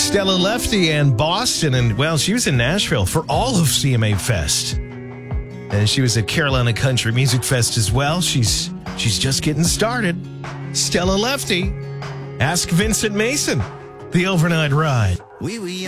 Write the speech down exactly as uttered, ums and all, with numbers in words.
Stella Lefty and Boston, and, well, she was in Nashville for all of C M A Fest. And she was at Carolina Country Music Fest as well. She's she's just getting started. Stella Lefty. Ask Vincent Mason. The Overnight Ride. We were young.